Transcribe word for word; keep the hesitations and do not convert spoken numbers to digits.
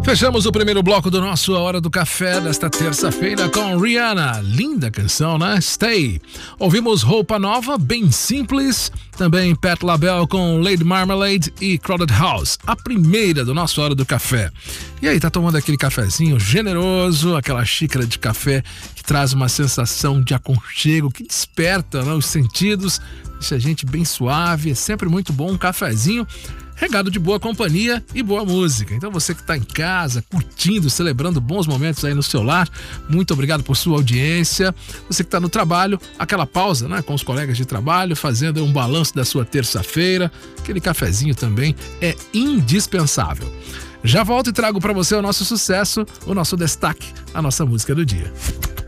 Fechamos o primeiro bloco do nosso A Hora do Café desta terça-feira com Rihanna. Linda canção, né? Stay. Ouvimos Roupa Nova, bem simples. Também Patti LaBelle com Lady Marmalade e Crowded House. A primeira do nosso A Hora do Café. E aí, tá tomando aquele cafezinho generoso, aquela xícara de café que traz uma sensação de aconchego, que desperta, né, os sentidos, deixa a gente bem suave. É sempre muito bom um cafezinho regado de boa companhia e boa música. Então você que está em casa, curtindo, celebrando bons momentos aí no seu lar, muito obrigado por sua audiência. Você que está no trabalho, aquela pausa, né, com os colegas de trabalho, fazendo um balanço da sua terça-feira, aquele cafezinho também é indispensável. Já volto e trago para você o nosso sucesso, o nosso destaque, a nossa música do dia.